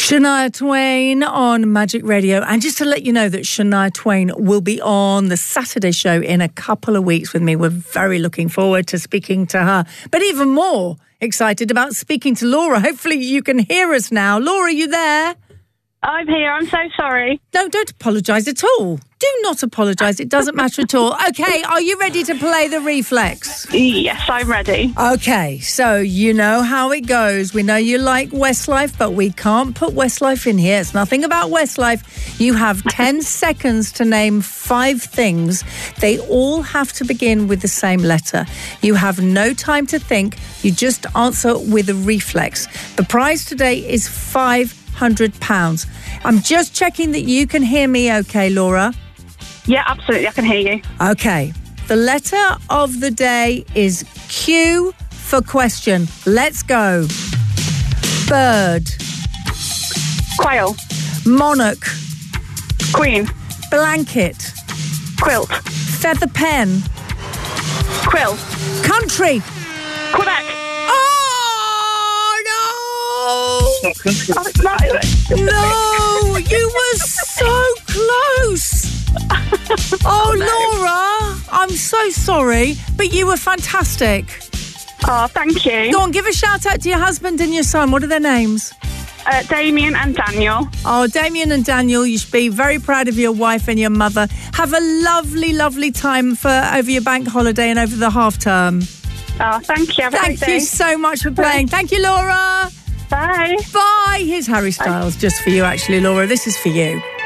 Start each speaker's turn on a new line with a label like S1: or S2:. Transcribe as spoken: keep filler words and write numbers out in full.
S1: Shania Twain on Magic Radio. And just to let you know that Shania Twain will be on the Saturday show in a couple of weeks with me. We're very looking forward to speaking to her. But even more excited about speaking to Laura. Hopefully you can hear us now. Laura, are you there?
S2: I'm here. I'm so sorry.
S1: No, don't apologise at all. Do not apologise. It doesn't matter at all. Okay, are you ready to play the reflex?
S2: Yes, I'm ready.
S1: Okay, so you know how it goes. We know you like Westlife, but we can't put Westlife in here. It's nothing about Westlife. You have ten seconds to name five things. They all have to begin with the same letter. You have no time to think. You just answer with a reflex. The prize today is five hundred pounds. I'm just checking that you can hear me okay, Laura?
S2: Yeah, absolutely. I can hear you.
S1: Okay. The letter of the day is Q for question. Let's go. Bird.
S2: Quail.
S1: Monarch.
S2: Queen.
S1: Blanket.
S2: Quilt.
S1: Feather pen.
S2: Quill.
S1: Country.
S2: Quebec.
S1: Oh, no!
S2: Oh, no.
S1: No, you were so close. Oh, Laura, I'm so sorry, but you were fantastic.
S2: Oh, thank you.
S1: Go on, give a shout out to your husband and your son. What are their names?
S2: Uh, Damien and Daniel.
S1: Oh, Damien and Daniel, you should be very proud of your wife and your mother. Have a lovely, lovely time for over your bank holiday and over the half term.
S2: Oh, thank you. Have a
S1: Thank
S2: great
S1: you
S2: day.
S1: so much for playing. Thank you, Laura.
S2: Bye.
S1: Bye. Here's Harry Styles, just for you, actually, Laura. This is for you.